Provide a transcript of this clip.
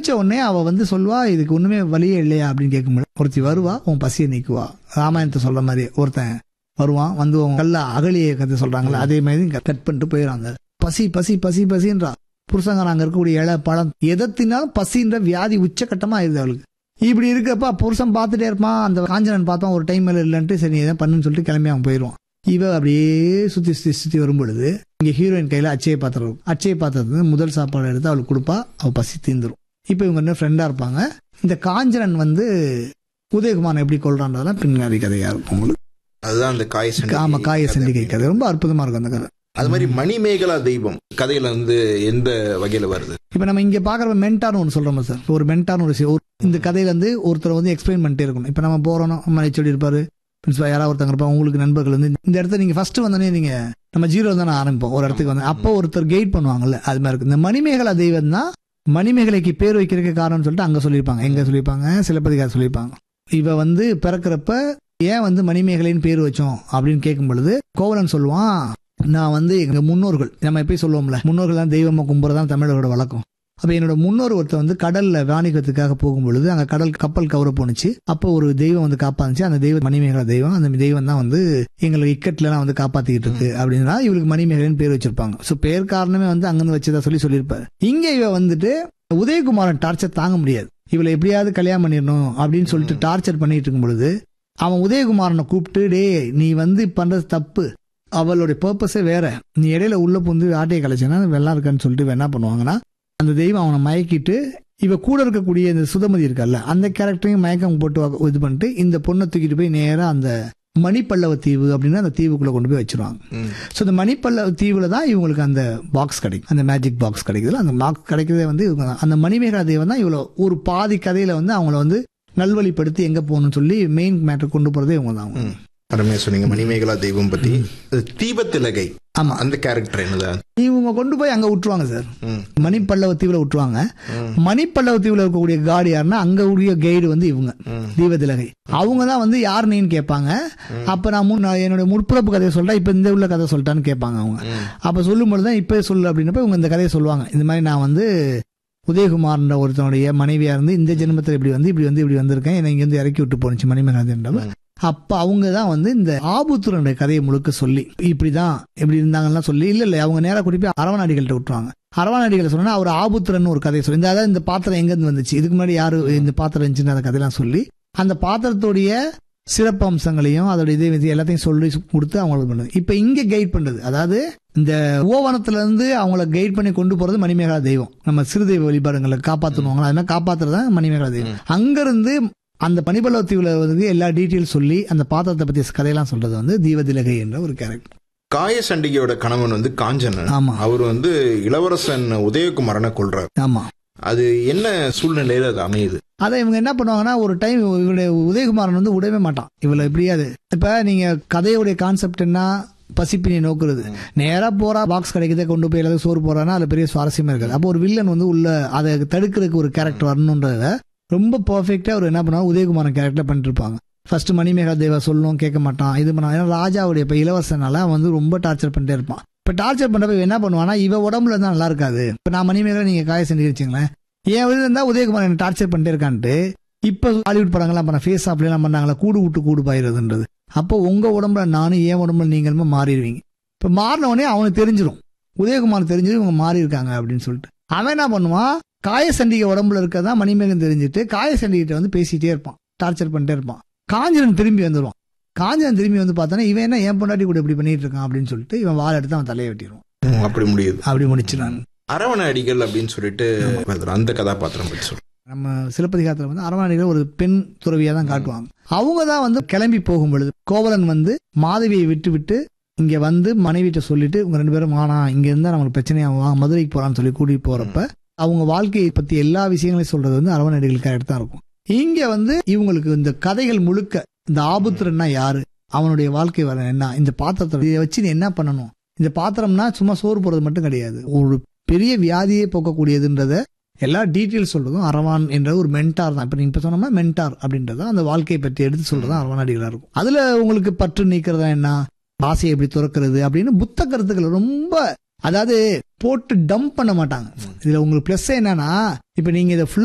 குடிச்ச உடனே அவ வந்து சொல்வா, இதுக்கு ஒண்ணுமே வழியே இல்லையா அப்படின்னு கேட்கும்போது, ஒருத்தி வருவா, உன் பசியை நீக்குவா. ராமாயணத்தை சொல்ற மாதிரி ஒருத்தன் வருவான், வந்து கல்ல அகலிய கதை சொல்றாங்களா அதே மாதிரி கட் பண்ணிட்டு போயிடறாங்க. பசி பசி பசி பசின்றா. புருஷங்க அங்க இருக்கக்கூடிய இலை பழம் எதத்தினாலும் பசின்ற வியாதி உச்சகட்டமா ஆயிருது அவளுக்கு. இப்படி இருக்கப்ப புருஷன் பார்த்துட்டே இருப்பான். அந்த காஞ்சனன் பார்ப்பான், ஒரு டைம் மேல இல்லைன்ட்டு சரி எதாவது பண்ணுன்னு சொல்லிட்டு கிளம்பி அவன் போயிடுவான். இவ அப்படியே சுத்தி சுத்தி சுத்தி வரும்பொழுது இங்க ஹீரோயின் கையில அச்சய பாத்திரம் இருக்கும். அச்சய பாத்திரத்துல முதல் சாப்பாடு எடுத்து அவளுக்கு கொடுப்பா, அவ பசி தீந்துரும். இப்ப இவங்க என்ன ஃப்ரெண்டா இருப்பாங்க. இந்த காஞ்சனன் வந்து உதயகுமாரன் எப்படி கொள்றான்றதெல்லாம் பின்னாடி கதையா இருக்கும் உங்களுக்கு. அதுதான் அந்த காய சண்டிகை கதை. ரொம்ப அற்புதமா இருக்கும் அந்த கதை. அது மாதிரி மணிமேகலா தெய்வம் கதையில வந்து எந்த வகையில வருது? இப்ப நம்ம இங்க பாக்குற மென்டார்னு ஒன்று சொல்றோம் சார். ஒரு மென்டார்னு ஒரு இந்த கதையில வந்து ஒருத்தர் வந்து எக்ஸ்பிளைன் பண்ணிட்டே இருக்கணும். இப்ப நம்ம போறோம், நம்ம சொல்லி இருப்பாரு பிரின்சிபல், யாராவது ஒருத்தங்க இருப்பாங்க, உங்களுக்கு நண்பர்கள் வந்து இந்த இடத்துல நீங்க ஃபர்ஸ்ட் வந்தோடனே நீங்க நம்ம ஜீரோ தானே ஆரம்பிப்போம் ஒரு இடத்துக்கு வந்து, அப்போ ஒருத்தர் கைட் பண்ணுவாங்கல்ல, அது மாதிரி இருக்கு. இந்த மணிமேகலா தெய்வம் தான் மணிமேகலைக்கு பேர் வைக்கிறதுக்கு காரணம்னு சொல்லிட்டு அங்க சொல்லியிருப்பாங்க. எங்க சொல்லியிருப்பாங்க? சிலப்பதிகாரம் சொல்லியிருப்பாங்க. இவ வந்து பிறக்கிறப்ப ஏன் வந்து மணிமேகலைன்னு பேர் வச்சோம் அப்படின்னு கேட்கும் பொழுது கோவலன் சொல்லுவான், நான் வந்து எங்க முன்னோர்கள், நம்ம எப்பயும் சொல்லுவோம்ல, முன்னோர்கள் தான் தெய்வமா கும்புறதான் தமிழரோட வழக்கம். அப்ப என்னோட முன்னோர் ஒருத்தர் வந்து கடல்ல வாணிகத்துக்காக போகும் பொழுது அங்க கடல் கப்பல் கவர போனுச்சு. அப்போ ஒரு தெய்வம் வந்து காப்பாந்துச்சு. அந்த தெய்வம் மணிமேகலா தெய்வம். அந்த தெய்வம் தான் வந்து எங்களுக்கு இக்கட்ல எல்லாம் வந்து காப்பாத்திக்கிட்டு இருக்கு அப்படின்னா இவளுக்கு மணிமேகலைன்னு பேர் வச்சிருப்பாங்க. சோ பேர் காரணமே வந்து அங்கிருந்து வச்சதா சொல்லியிருப்பாரு. இங்க இவ வந்துட்டு உதயகுமாரன் டார்ச்சர் தாங்க முடியாது, இவளை எப்படியாவது கல்யாணம் பண்ணிடணும் அப்படின்னு சொல்லிட்டு டார்ச்சர் பண்ணிட்டு இருக்கும் பொழுது அவன் உதயகுமாரனை கூப்பிட்டு, டே நீ வந்து பண்றது தப்பு, அவளுடைய பர்பஸே வேற, நீ இடையில உள்ள புந்து ஆட்டையை கலைச்சனா வெள்ளா இருக்கான்னு சொல்லிட்டு என்ன பண்ணுவாங்கன்னா அந்த தெய்வம் அவனை மயக்கிட்டு இவ கூட இருக்கக்கூடிய இந்த சுதமதி இருக்கல்ல அந்த கேரக்டரையும் மயக்கம் போட்டு இது பண்ணிட்டு இந்த பொண்ணை தூக்கிட்டு போய் நேரா அந்த மணிப்பல்லவ தீவு அப்படின்னு அந்த தீவுக்குள்ள கொண்டு போய் வச்சிருவாங்க. ஸோ இந்த மணிப்பல்லவ தீவுல தான் இவங்களுக்கு அந்த பாக்ஸ் கிடைக்கும், அந்த மேஜிக் பாக்ஸ் கிடைக்குதுல. அந்த பாக்ஸ் கிடைக்கிறதே வந்து அந்த மணிமேகலா தெய்வம் தான் இவ்வளோ ஒரு பாதி கதையில வந்து அவங்கள வந்து நல்வழிப்படுத்தி எங்க போகணும்னு சொல்லி மெயின் மேட்டர் கொண்டு போறதே இவங்க தான். அருமையா சொன்னீங்க மணிமேகலா தெய்வம் பத்தி. தீபத்திலகை, ஆமா, அந்த கேரக்டர் என்னதான் இவங்க கொண்டு போய் அங்க விட்டுருவாங்க சார், மணிப்பல்லவ தீவுல விட்டுருவாங்க. மணிப்பல்லவ தீவுல இருக்கக்கூடிய காடு யாருன்னா அங்க உரிய கைடு வந்து இவங்க தீபத்திலகை. அவங்க தான் வந்து யார் நீன்னு கேட்பாங்க. அப்ப நான் என்னோட முற்பிறப்பு கதையை சொல்றேன், இப்ப இந்த உள்ள கதை சொல்லிட்டான்னு கேட்பாங்க அவங்க. அப்ப சொல்லும் பொழுதுதான் இப்ப சொல்லு அப்படின்னப்ப இவங்க இந்த கதையை சொல்லுவாங்க. இந்த மாதிரி நான் வந்து உதயகுமார்ன்ற ஒருத்தனுடைய மனைவியா இருந்து இந்த ஜென்மத்தில் இப்படி வந்திருக்கேன், என்னை இங்க இருந்து இறக்கி விட்டு போனுச்சு மணிமேகலா. அப்ப அவங்க தான் வந்து இந்த ஆபுத்திரனுடைய கதையை முழுக்க சொல்லி இப்படிதான் எப்படி இருந்தாங்கன்னா சொல்லி இல்ல அவங்க நேரா கூட்டி அரவணாடிகள்கிட்ட விட்டுருவாங்க. அரவணாடிகளை சொன்னா அவர் ஆபுத்திரன் ஒரு கதையை சொல்லி, அதாவது இந்த பாத்திரம் எங்க இருந்து வந்துச்சு, இதுக்கு முன்னாடி யாரு இந்த பாத்திரம் இருந்துச்சுன்னு அந்த கதையெல்லாம் சொல்லி அந்த பாத்திரத்துடைய சிறப்பு அம்சங்களையும் அதோட இது எல்லாத்தையும் சொல்லி கொடுத்து அவங்களுக்கு பண்ணுது. இப்ப இங்க கைட் பண்றது, அதாவது இந்த ஓவனத்துல இருந்து அவங்கள கைட் பண்ணி கொண்டு போறது மணிமேகலா தெய்வம். நம்ம சிறுதெய்வ வழிபாடுகளை காப்பாற்றணுவாங்க, அது மாதிரி காப்பாத்துறதா மணிமேகலா தெய்வம். அங்கிருந்து அந்த பனிபல்லவ தீவுல வந்து எல்லா டீட்டெயில் சொல்லி அந்த பாத்திரத்தை பத்தி கதையெல்லாம் சொல்றது வந்து தீபதிலகை என்ற ஒரு கேரக்டர். காய சண்டிகையோட கணவன் வந்து காஞ்சனன். ஆமா, அவர் வந்து இளவரசன் உதயகுமாரனை கொல்றாரு. ஆமா, அது என்ன சூழ்நிலையில அது அமையுது? அதை இவங்க என்ன பண்ணுவாங்கன்னா ஒரு டைம் இவருடைய உதயகுமாரன் வந்து விடவே மாட்டான் இவளை எப்படியாது. இப்ப நீங்க கதையுடைய கான்செப்ட் என்ன, பசிப்பினை நோக்குறது, நேரா போறா பாக்ஸ் கிடைக்கிறத கொண்டு போய் எல்லாத்தையும் சோறு போறான்னா அதுல பெரிய சுவாரஸ்யமா இருக்காது. அப்போ ஒரு வில்லன் வந்து உள்ள அதை தடுக்கிறதுக்கு ஒரு கேரக்டர் வரணும்ன்றத ரொம்ப பர்ஃபெக்டா அவர் என்ன பண்ணுவாங்க, உதயகுமாரன் கேரக்டர் பண்ணிட்டு இருப்பாங்க. ஃபர்ஸ்ட் மணிமேகலா தேவா சொல்லணும் கேட்க மாட்டான், இது பண்ண. ஏன்னா ராஜாவுடைய இப்ப இளவரசனால அவன் வந்து ரொம்ப டார்ச்சர் பண்ணிட்டே இருப்பான். இப்ப டார்ச்சர் பண்றப்ப என்ன பண்ணுவானா, இவ உடம்புல இருந்தா நல்லா இருக்காது. இப்ப நான் மணிமேகலா நீங்க காய செஞ்சு வச்சுங்களேன், என் வந்து இருந்தா உதயகுமார் என்ன டார்ச்சர் பண்ணிட்டே இருக்கான்ட்டு இப்ப ஹாலிவுட் படங்கள்லாம் பண்ண ஃபேஸ் ஆஃப் எல்லாம் பண்ணாங்களா, கூடு விட்டு கூடு பாயிருதுன்றது. அப்போ உங்க உடம்புல நானும் என் உடம்புல நீங்களுமே மாறிடுவீங்க. இப்ப மாறின உடனே அவனுக்கு தெரிஞ்சிடும், உதயகுமார் தெரிஞ்சது இவங்க மாறி இருக்காங்க அப்படின்னு சொல்லிட்டு அவன் என்ன பண்ணுவான், காய சண்டிகை உடம்புல இருக்கதான் மணிமேகன் தெரிஞ்சுட்டு காய சண்டிகிட்ட வந்து பேசிட்டே இருப்பான், டார்ச்சர் பண்ணிட்டே இருப்பான். காஞ்சனன் திரும்பி வந்துடுவான். காஞ்சனன் திரும்பி வந்து பார்த்தானா இவன் என்ன என் பொண்டாட்டி கூட இப்படி பண்ணிட்டு இருக்கான் அப்படின்னு சொல்லிட்டு இவன் வாழ எடுத்து அவன் தலையை வெட்டிடுவான். அப்படி முடியுது, அப்படி முடிச்சு நான் அரவணாடிகள் அப்படின்னு சொல்லிட்டு அந்த கதாபாத்திரம் பற்றி சொல்றேன். நம்ம சிலப்பதிகாரத்துல வந்து அரவணாடிகள் ஒரு பெண் துறவியா தான் காட்டுவாங்க. அவங்க தான் வந்து கிளம்பி போகும் பொழுது கோவலன் வந்து மாதவியை விட்டு இங்க வந்து மனைவிட்ட சொல்லிட்டு உங்க 2 பேரும் ஆனா இங்க இருந்தா நம்மளுக்கு பிரச்சனையாகும், மதுரைக்கு போறான்னு சொல்லி கூட்டிட்டு போறப்ப அவங்க வாழ்க்கையை பத்தி எல்லா விஷயங்களையும் சொல்றது வந்து அரவணாடிகள் கேரக்டர் தான் இருக்கும். இங்க வந்து இவங்களுக்கு இந்த கதைகள் முழுக்க இந்த ஆபுத்திரன்னா யாரு, அவனுடைய வாழ்க்கை வர என்ன, இந்த பாத்திரத்தை வச்சு நீ என்ன பண்ணணும், இந்த பாத்திரம்னா சும்மா சோறு போறது மட்டும் கிடையாது, ஒரு பெரிய வியாதியை போக்கக்கூடியதுன்றத எல்லா டீட்டெயில்ஸ் சொல்றதும் அரவான் என்ற ஒரு மென்டார் தான். இப்ப நீங்க சொன்னோம்னா மென்டார் அப்படின்றத அந்த வாழ்க்கையை பற்றி எடுத்து சொல்றதா அரவணாடிகளா இருக்கும். அதுல உங்களுக்கு பற்று நீக்கிறதா என்ன, ஆசையை எப்படி துறக்கிறது அப்படின்னு புத்த கருத்துக்கள் ரொம்ப, அதாவது போட்டு டம்ப் பண்ண மாட்டாங்க. இதுல உங்களுக்கு பிளஸ் என்னன்னா, இப்ப நீங்க இதை